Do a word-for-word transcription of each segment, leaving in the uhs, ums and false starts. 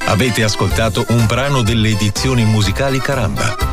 Avete ascoltato un brano delle edizioni musicali Caramba.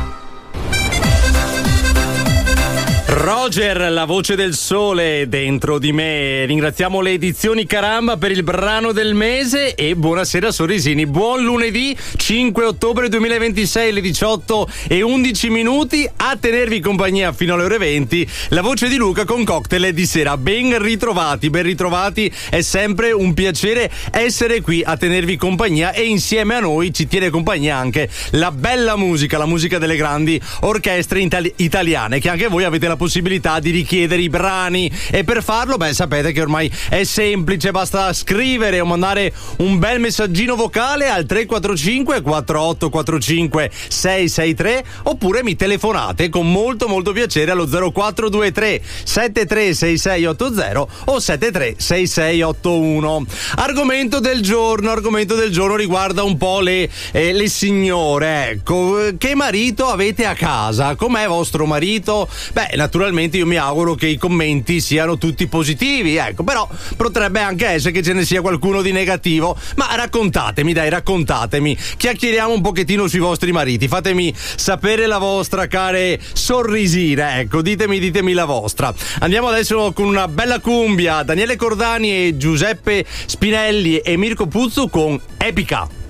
Roger, la voce del sole dentro di me. Ringraziamo le edizioni Caramba per il brano del mese e buonasera Sorrisini. Buon lunedì cinque ottobre duemilaventisei, le diciotto e undici minuti. A tenervi compagnia fino alle ore venti la voce di Luca con Cocktail di sera. Ben ritrovati, ben ritrovati. È sempre un piacere essere qui a tenervi compagnia e insieme a noi ci tiene compagnia anche la bella musica, la musica delle grandi orchestre itali- italiane che anche voi avete la possibilità di richiedere i brani, e per farlo, beh, sapete che ormai è semplice, basta scrivere o mandare un bel messaggino vocale al tre quattro cinque quattro otto quattro cinque sei sei tre oppure mi telefonate con molto molto piacere allo zero quattro due tre sette tre sei sei otto zero o sette tre sei sei otto uno. Argomento del giorno, argomento del giorno riguarda un po' le, eh, le signore, ecco, che marito avete a casa? Com'è vostro marito? Beh, naturalmente io mi auguro che i commenti siano tutti positivi, ecco, però potrebbe anche essere che ce ne sia qualcuno di negativo, ma raccontatemi, dai, raccontatemi, chiacchieriamo un pochettino sui vostri mariti, fatemi sapere la vostra, care Sorrisine, ecco, ditemi, ditemi la vostra. Andiamo adesso con una bella cumbia, Daniele Cordani e Giuseppe Spinelli e Mirko Puzzu con Epica.